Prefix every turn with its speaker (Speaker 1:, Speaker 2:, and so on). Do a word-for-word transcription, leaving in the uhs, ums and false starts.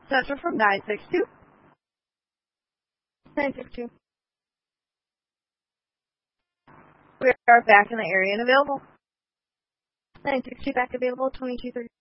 Speaker 1: Central from nine six two.
Speaker 2: nine six two.
Speaker 1: We are back in the area and available.
Speaker 2: nine six two back available, twenty-two thirty.